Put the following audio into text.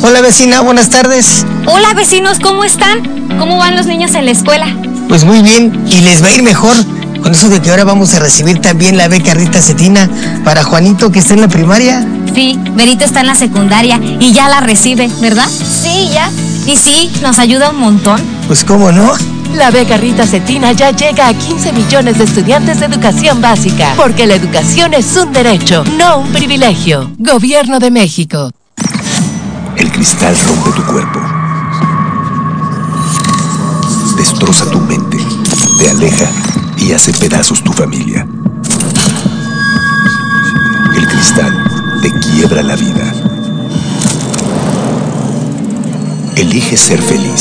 Hola vecina, buenas tardes. Hola vecinos, ¿cómo están? ¿Cómo van los niños en la escuela? Pues muy bien, y les va a ir mejor con eso de que ahora vamos a recibir también la beca Rita Cetina para Juanito, que está en la primaria. Sí, Benito está en la secundaria y ya la recibe, ¿verdad? Sí, ya. Y sí, nos ayuda un montón. Pues cómo no. La beca Rita Cetina ya llega a 15 millones de estudiantes de educación básica, porque la educación es un derecho, no un privilegio. Gobierno de México. El cristal rompe tu cuerpo, destroza tu mente, te aleja y hace pedazos tu familia. El cristal te quiebra la vida. Elige ser feliz.